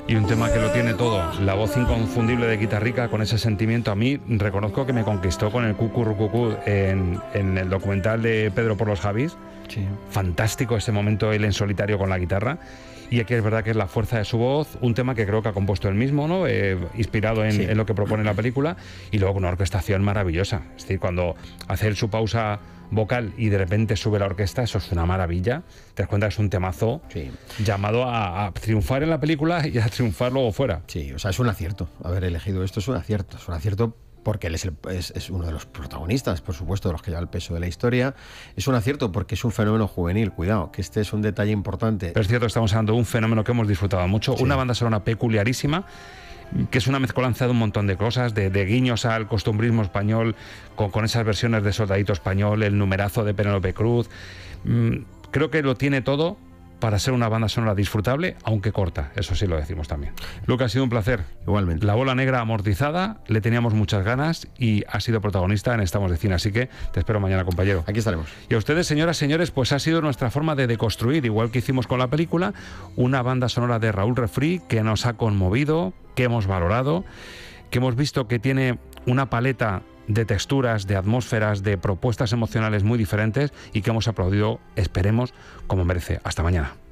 Y un tema que lo tiene todo, la voz inconfundible de Guitarrica con ese sentimiento. A mí reconozco que me conquistó con el Cucurrucucú en el documental de Pedro por los Javis. Sí. Fantástico ese momento, él en solitario con la guitarra. Y aquí es verdad que es la fuerza de su voz, un tema que creo que ha compuesto él mismo, ¿no? Inspirado en lo que propone la película, y luego una orquestación maravillosa. Es decir, cuando hace él su pausa vocal y de repente sube la orquesta, eso es una maravilla. Te das cuenta que es un temazo llamado a triunfar en la película y a triunfar luego fuera. Sí, o sea, es un acierto. Haber elegido esto es un acierto porque él es uno de los protagonistas, por supuesto, de los que lleva el peso de la historia. Es un acierto porque es un fenómeno juvenil, cuidado, que este es un detalle importante. Pero es cierto que estamos hablando de un fenómeno que hemos disfrutado mucho, una banda sonora peculiarísima, que es una mezcolanza de un montón de cosas, de guiños al costumbrismo español, con esas versiones de Soldadito Español, el numerazo de Penélope Cruz. Creo que lo tiene todo para ser una banda sonora disfrutable, aunque corta, eso sí lo decimos también. Lucas, ha sido un placer. Igualmente. La Bola Negra amortizada, le teníamos muchas ganas y ha sido protagonista en Estamos de Cine, así que te espero mañana, compañero. Aquí estaremos. Y a ustedes, señoras, señores, pues ha sido nuestra forma de deconstruir, igual que hicimos con la película, una banda sonora de Raúl Refri que nos ha conmovido, que hemos valorado, que hemos visto que tiene una paleta de texturas, de atmósferas, de propuestas emocionales muy diferentes y que hemos aplaudido, esperemos, como merece. Hasta mañana.